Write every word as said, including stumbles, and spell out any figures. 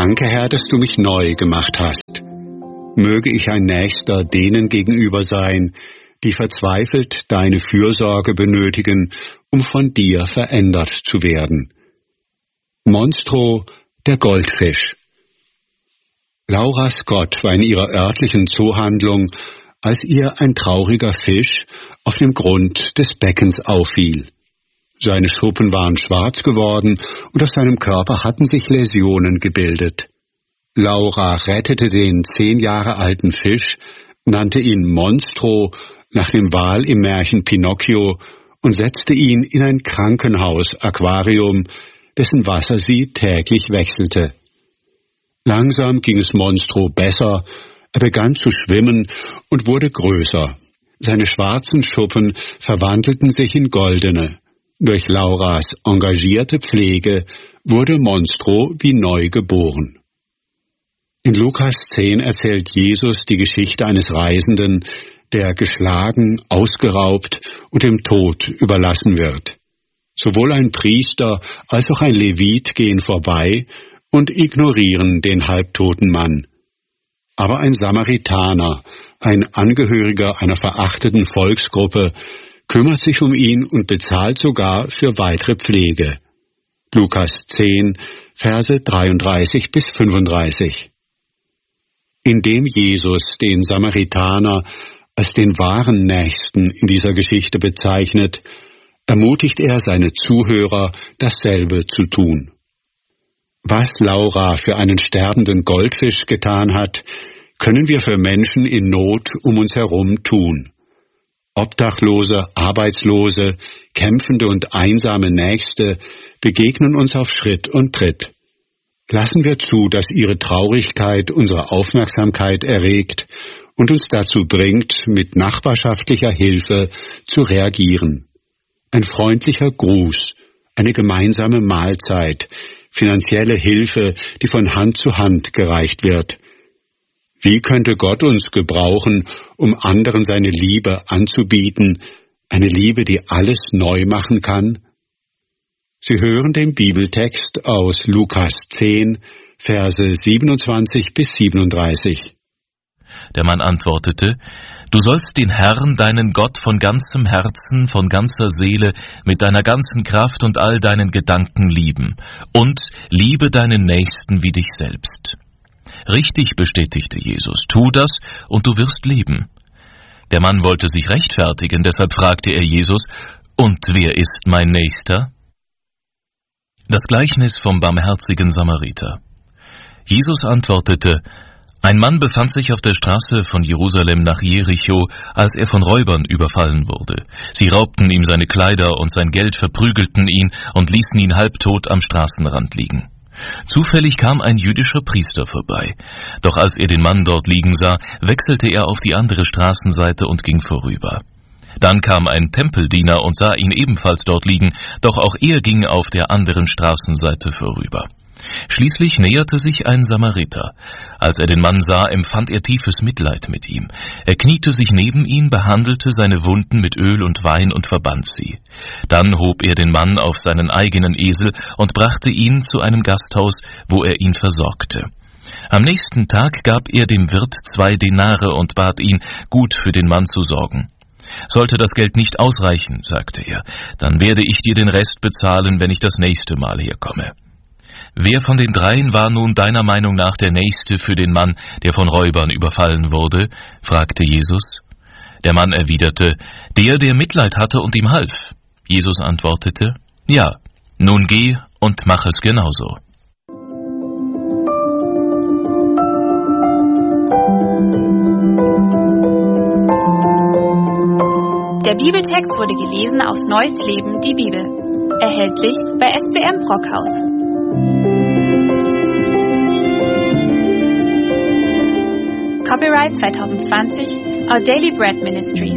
Danke, Herr, dass du mich neu gemacht hast. Möge ich ein Nächster denen gegenüber sein, die verzweifelt deine Fürsorge benötigen, um von dir verändert zu werden. Monstro, der Goldfisch. Lauras Gott war in ihrer örtlichen Zoohandlung, als ihr ein trauriger Fisch auf dem Grund des Beckens auffiel. Seine Schuppen waren schwarz geworden und auf seinem Körper hatten sich Läsionen gebildet. Laura rettete den zehn Jahre alten Fisch, nannte ihn Monstro nach dem Wal im Märchen Pinocchio und setzte ihn in ein Krankenhaus-Aquarium, dessen Wasser sie täglich wechselte. Langsam ging es Monstro besser, er begann zu schwimmen und wurde größer. Seine schwarzen Schuppen verwandelten sich in goldene. Durch Lauras engagierte Pflege wurde Monstro wie neu geboren. In Lukas zehn erzählt Jesus die Geschichte eines Reisenden, der geschlagen, ausgeraubt und dem Tod überlassen wird. Sowohl ein Priester als auch ein Levit gehen vorbei und ignorieren den halbtoten Mann. Aber ein Samaritaner, ein Angehöriger einer verachteten Volksgruppe, kümmert sich um ihn und bezahlt sogar für weitere Pflege. Lukas zehn, Verse dreiunddreißig bis fünfunddreißig. Indem Jesus den Samaritaner als den wahren Nächsten in dieser Geschichte bezeichnet, ermutigt er seine Zuhörer, dasselbe zu tun. Was Laura für einen sterbenden Goldfisch getan hat, können wir für Menschen in Not um uns herum tun. Obdachlose, Arbeitslose, kämpfende und einsame Nächste begegnen uns auf Schritt und Tritt. Lassen wir zu, dass ihre Traurigkeit unsere Aufmerksamkeit erregt und uns dazu bringt, mit nachbarschaftlicher Hilfe zu reagieren. Ein freundlicher Gruß, eine gemeinsame Mahlzeit, finanzielle Hilfe, die von Hand zu Hand gereicht wird. Wie könnte Gott uns gebrauchen, um anderen seine Liebe anzubieten, eine Liebe, die alles neu machen kann? Sie hören den Bibeltext aus Lukas zehn, Verse siebenundzwanzig bis siebenunddreißig. Der Mann antwortete: Du sollst den Herrn, deinen Gott, von ganzem Herzen, von ganzer Seele, mit deiner ganzen Kraft und all deinen Gedanken lieben, und liebe deinen Nächsten wie dich selbst. Richtig, bestätigte Jesus, tu das, und du wirst leben. Der Mann wollte sich rechtfertigen, deshalb fragte er Jesus: Und wer ist mein Nächster? Das Gleichnis vom barmherzigen Samariter. Jesus antwortete: Ein Mann befand sich auf der Straße von Jerusalem nach Jericho, als er von Räubern überfallen wurde. Sie raubten ihm seine Kleider und sein Geld, verprügelten ihn und ließen ihn halbtot am Straßenrand liegen. Zufällig kam ein jüdischer Priester vorbei. Doch als er den Mann dort liegen sah, wechselte er auf die andere Straßenseite und ging vorüber. Dann kam ein Tempeldiener und sah ihn ebenfalls dort liegen, doch auch er ging auf der anderen Straßenseite vorüber. Schließlich näherte sich ein Samariter. Als er den Mann sah, empfand er tiefes Mitleid mit ihm. Er kniete sich neben ihn, behandelte seine Wunden mit Öl und Wein und verband sie. Dann hob er den Mann auf seinen eigenen Esel und brachte ihn zu einem Gasthaus, wo er ihn versorgte. Am nächsten Tag gab er dem Wirt zwei Denare und bat ihn, gut für den Mann zu sorgen. Sollte das Geld nicht ausreichen, sagte er, dann werde ich dir den Rest bezahlen, wenn ich das nächste Mal herkomme. Wer von den dreien war nun deiner Meinung nach der Nächste für den Mann, der von Räubern überfallen wurde? Fragte Jesus. Der Mann erwiderte: Der, der Mitleid hatte und ihm half. Jesus antwortete: Ja, nun geh und mach es genauso. Der Bibeltext wurde gelesen aus Neues Leben, die Bibel. Erhältlich bei S C M Brockhaus. Copyright zwanzig zwanzig, Our Daily Bread Ministries.